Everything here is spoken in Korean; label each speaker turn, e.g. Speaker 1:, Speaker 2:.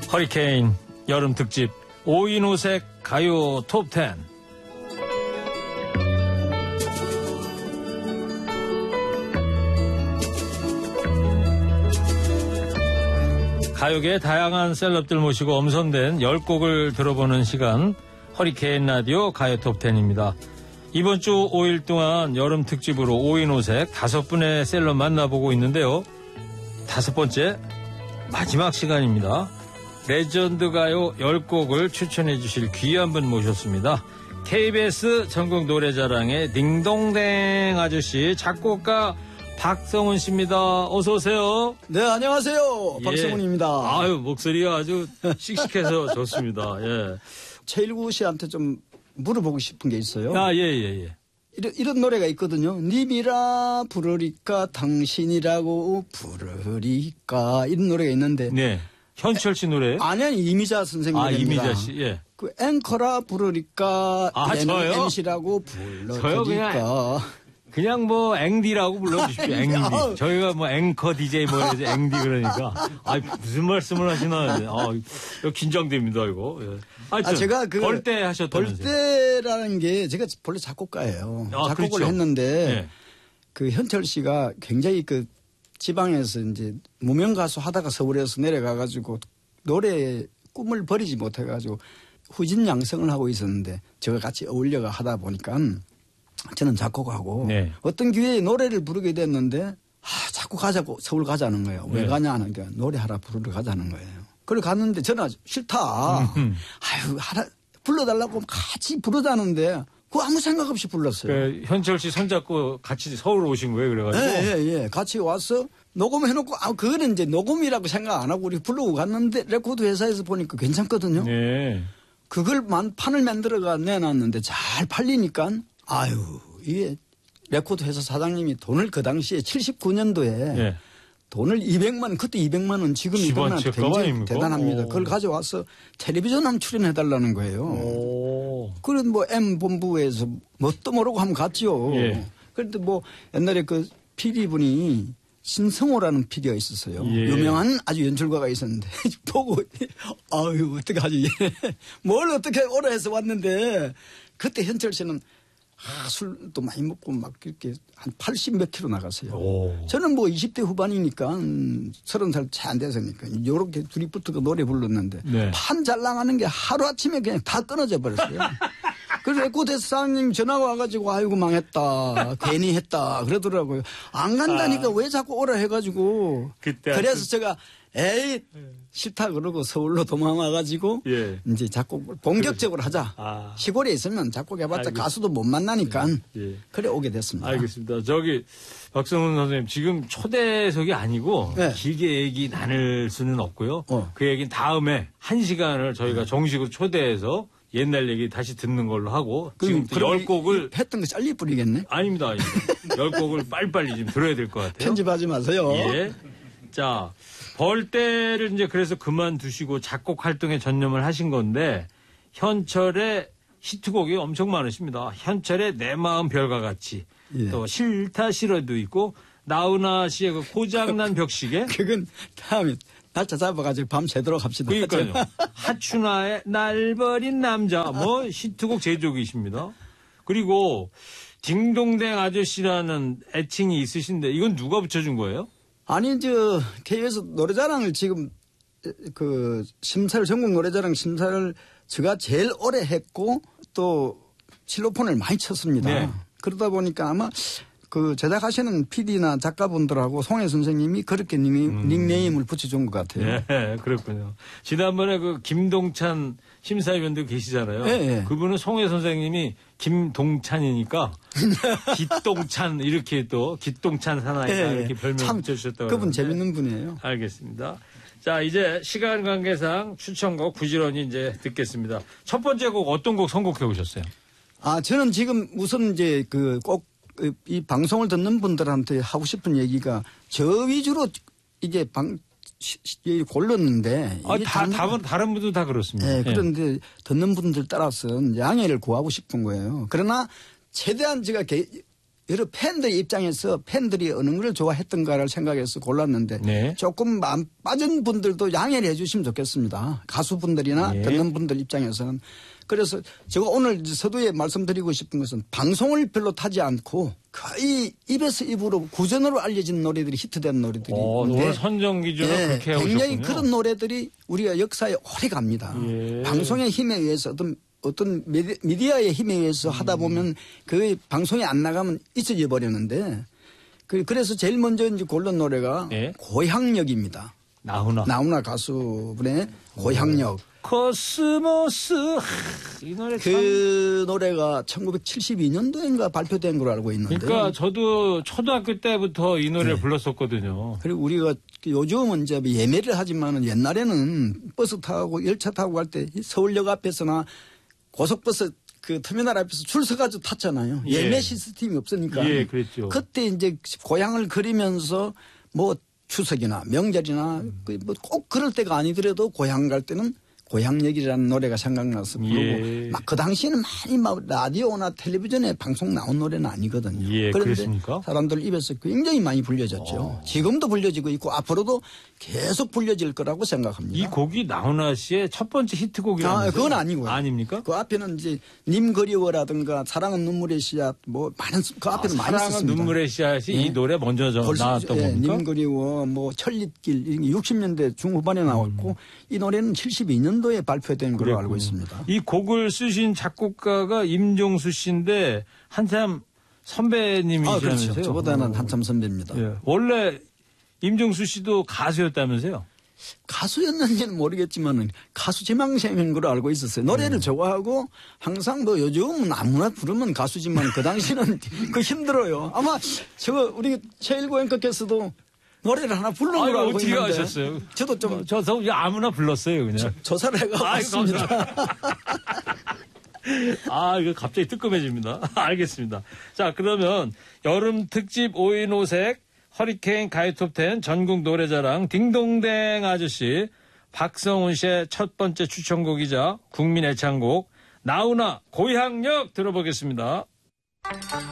Speaker 1: 허리케인 여름 특집 5인 5색 가요 톱10. 가요계 다양한 셀럽들 모시고 엄선된 10곡을 들어보는 시간, 허리케인 라디오 가요 톱10입니다. 이번 주 5일 동안 여름 특집으로 5인 5색 5분의 셀럽 만나보고 있는데요. 5번째 마지막 시간입니다. 레전드 가요 10곡을 추천해 주실 귀한 분 모셨습니다. KBS 전국 노래자랑의 딩동댕 아저씨 작곡가 박성훈 씨입니다. 어서 오세요.
Speaker 2: 네, 안녕하세요.
Speaker 1: 예.
Speaker 2: 박성훈입니다.
Speaker 1: 아유, 목소리가 아주 씩씩해서 좋습니다. 예.
Speaker 2: 최일구 씨한테 좀 물어보고 싶은 게 있어요.
Speaker 1: 아, 예.
Speaker 2: 이런 노래가 있거든요. 님이라 부르리까 당신이라고 부르리까 이런 노래가 있는데.
Speaker 1: 네. 현철 씨 노래?
Speaker 2: 아니, 이미자 선생님.
Speaker 1: 아, 이미자 씨. 예.
Speaker 2: 그 앵커라 부르리까
Speaker 1: 저요?
Speaker 2: MC라고 불러드릴까.
Speaker 1: 그냥 뭐 앵디라고 불러주십시오. 앵디. 저희가 뭐 앵커 DJ 뭐 이래서 앵디 그러니까 무슨 말씀을 하시나. 이거 긴장됩니다 이거. 예.
Speaker 2: 제가 그
Speaker 1: 벌떼 하셨다면서요.
Speaker 2: 벌떼라는 게 제가 본래 작곡가예요. 작곡을
Speaker 1: 그렇죠.
Speaker 2: 했는데
Speaker 1: 예.
Speaker 2: 그 현철 씨가 굉장히 그 지방에서 이제 무명 가수 하다가 서울에서 내려가가지고 노래 꿈을 버리지 못해가지고 후진 양성을 하고 있었는데 저와 같이 어울려가 하다 보니까 저는 작곡하고
Speaker 1: 네.
Speaker 2: 어떤 기회에 노래를 부르게 됐는데 자꾸 가자고 서울 가자는 거예요. 왜 가냐 하니까 노래하라 부르러 가자는 거예요. 그래 갔는데 저는 싫다. 불러달라고 같이 부르자는데 그거 아무 생각 없이 불렀어요.
Speaker 1: 그 현철 씨 손잡고 같이 서울 오신 거예요, 그래가지고.
Speaker 2: 예. 같이 와서 녹음해놓고 그거는 이제 녹음이라고 생각 안 하고 우리 부르고 갔는데 레코드 회사에서 보니까 괜찮거든요.
Speaker 1: 네.
Speaker 2: 그걸 판을 만들어가 내놨는데 잘 팔리니까 이게 레코드 회사 사장님이 돈을 그 당시에 79년도에
Speaker 1: 네.
Speaker 2: 돈을 200만 원, 그때 200만 원 지금이 굉장히 대단합니다. 그걸 가져와서 텔레비전 한번 출연해달라는 거예요. 그런 뭐 M본부에서 뭣도 모르고 한번 갔지요.
Speaker 1: 예.
Speaker 2: 그런데 뭐 옛날에 그 PD분이 신성호라는 PD가 있었어요.
Speaker 1: 예.
Speaker 2: 유명한 아주 연출가가 있었는데 보고 어떡하지. 뭘 어떻게 오라 해서 왔는데 그때 현철 씨는 술도 많이 먹고 막 이렇게 한 80 몇 킬로 나갔어요. 저는 뭐 20대 후반이니까 30살 채 안 돼서니까 요렇게 둘이 붙어서 노래 불렀는데
Speaker 1: 네.
Speaker 2: 판 잘 나가는 게 하루아침에 그냥 다 끊어져 버렸어요. 그래서 레코드 사장님 전화가 와가지고 아이고 망했다. 괜히 했다. 그러더라고요. 안 간다니까 왜 자꾸 오라 해가지고. 그래서 제가 에이 싫다 그러고 서울로 도망와가지고 이제 작곡 본격적으로 하자. 시골에 있으면 작곡해봤자 가수도 못 만나니까 그래 오게 됐습니다.
Speaker 1: 알겠습니다. 저기 박성훈 선생님 지금 초대석이 아니고 길게 얘기 나눌 수는 없고요. 그 얘기는 다음에 1시간을 저희가 정식으로 초대해서 옛날 얘기 다시 듣는 걸로 하고 지금 10곡을
Speaker 2: 했던 거 잘리 뿌리겠네.
Speaker 1: 아닙니다. 10곡을 빨리빨리 지금 들어야 될 것 같아요.
Speaker 2: 편집하지 마세요.
Speaker 1: 예. 자, 벌떼를 이제 그래서 그만두시고 작곡 활동에 전념을 하신 건데 현철의 히트곡이 엄청 많으십니다. 현철의 내 마음 별과 같이 또 싫다 싫어도 있고 나훈아 씨의 그 고장난 벽시계
Speaker 2: 그건 다음에 날짜 잡아가지고 밤새도록 합시다.
Speaker 1: 그러니까요. 하춘아의 날 버린 남자 뭐 히트곡 제조기십니다. 그리고 딩동댕 아저씨라는 애칭이 있으신데 이건 누가 붙여준 거예요?
Speaker 2: 아니 KBS 노래자랑을 지금 그 심사를 전국 노래자랑 심사를 제가 제일 오래 했고 또 실로폰을 많이 쳤습니다.
Speaker 1: 네.
Speaker 2: 그러다 보니까 아마 그 제작하시는 PD나 작가분들하고 송혜 선생님이 그렇게 닉네임을 붙여준 것 같아요.
Speaker 1: 네, 그렇군요. 지난번에 그 김동찬 심사위원도 계시잖아요.
Speaker 2: 네.
Speaker 1: 그분은 송혜 선생님이 김동찬이니까 기똥찬 이렇게 또 기똥찬 사나이가 이렇게 별명 붙여주셨다고
Speaker 2: 그분
Speaker 1: 그러는데.
Speaker 2: 재밌는 분이에요.
Speaker 1: 알겠습니다. 자, 이제 시간 관계상 추천곡 부지런히 이제 듣겠습니다. 첫 번째 곡 어떤 곡 선곡해 오셨어요?
Speaker 2: 저는 지금 우선 이제 꼭 이 방송을 듣는 분들한테 하고 싶은 얘기가 저 위주로 이게 골랐는데.
Speaker 1: 다른 분도 다 그렇습니다.
Speaker 2: 네, 그런데 듣는 분들 따라서 양해를 구하고 싶은 거예요. 그러나 최대한 제가 여러 팬들 입장에서 팬들이 어느 걸 좋아했던가를 생각해서 골랐는데
Speaker 1: 네.
Speaker 2: 조금 안 빠진 분들도 양해를 해 주시면 좋겠습니다. 가수분들이나
Speaker 1: 네.
Speaker 2: 듣는 분들 입장에서는. 그래서 제가 오늘 서두에 말씀드리고 싶은 것은 방송을 별로 타지 않고 거의 입에서 입으로 구전으로 알려진 노래들이 히트된 노래들이
Speaker 1: 오늘 선정 기준을 그렇게
Speaker 2: 굉장히
Speaker 1: 해오셨군요.
Speaker 2: 그런 노래들이 우리가 역사에 오래 갑니다.
Speaker 1: 예.
Speaker 2: 방송의 힘에 의해서 어떤 미디어의 힘에 의해서 하다 보면 그 방송에 안 나가면 잊혀져 버렸는데 그래서 제일 먼저 이제 고른 노래가
Speaker 1: 예.
Speaker 2: 고향역입니다. 나훈아 가수분의 고향역.
Speaker 1: 코스모스 이 노래 참.
Speaker 2: 그 노래가 1972년도인가 발표된 걸로 알고 있는데.
Speaker 1: 그러니까 저도 초등학교 때부터 이 노래를
Speaker 2: 네.
Speaker 1: 불렀었거든요.
Speaker 2: 그리고 우리가 요즘은 이제 예매를 하지만은 옛날에는 버스 타고 열차 타고 갈 때 서울역 앞에서나 고속버스 그 터미널 앞에서 줄 서가지고 탔잖아요.
Speaker 1: 예.
Speaker 2: 예매 시스템이 없으니까.
Speaker 1: 예, 그랬죠.
Speaker 2: 그때 이제 고향을 그리면서 뭐 추석이나 명절이나 뭐 꼭 그럴 때가 아니더라도 고향 갈 때는 고향역이라는 노래가 생각나서 부르고
Speaker 1: 예.
Speaker 2: 막 그 당시에는 많이 막 라디오나 텔레비전에 방송 나온 노래는 아니거든요.
Speaker 1: 예,
Speaker 2: 그런데
Speaker 1: 그랬습니까?
Speaker 2: 사람들 입에서 굉장히 많이 불려졌죠. 지금도 불려지고 있고 앞으로도 계속 불려질 거라고 생각합니다.
Speaker 1: 이 곡이 나훈아 씨의 첫 번째 히트곡이라면서요?
Speaker 2: 그건 아니고요.
Speaker 1: 아닙니까?
Speaker 2: 그 앞에는 이제 님 그리워라든가 사랑은 눈물의 씨앗 뭐 많은 그 앞에도 많이
Speaker 1: 사랑은
Speaker 2: 썼습니다.
Speaker 1: 눈물의 씨앗이 이 노래 먼저 나왔던
Speaker 2: 예,
Speaker 1: 겁니까?
Speaker 2: 님 그리워 뭐 천릿길 이런 게 60년대 중후반에 나왔고 이 노래는 72년도에 발표된 걸로 알고 있습니다.
Speaker 1: 이 곡을 쓰신 작곡가가 임종수 씨인데 한참 선배님이시라면서요?
Speaker 2: 그렇죠. 저보다는 한참 선배입니다.
Speaker 1: 예. 원래 임종수 씨도 가수였다면서요?
Speaker 2: 가수였는지는 모르겠지만 가수 지망생인 걸로 알고 있었어요. 노래를 좋아하고 항상 뭐 요즘은 아무나 부르면 가수지만 그 당시는 그 힘들어요. 아마 저거 우리 최일구 앵커께서도 노래를 하나 부른 걸로 알고
Speaker 1: 어떻게
Speaker 2: 있는데
Speaker 1: 아셨어요?
Speaker 2: 저도 좀
Speaker 1: 저 아무나 불렀어요, 그냥.
Speaker 2: 조사를 해가 왔습니다.
Speaker 1: 이거 갑자기 뜨끔해집니다. 알겠습니다. 자, 그러면 여름 특집 5인 5색 허리케인 가요톱10 전국 노래자랑 딩동댕 아저씨 박성훈 씨의 첫 번째 추천곡이자 국민 애창곡 나훈아 고향역 들어보겠습니다.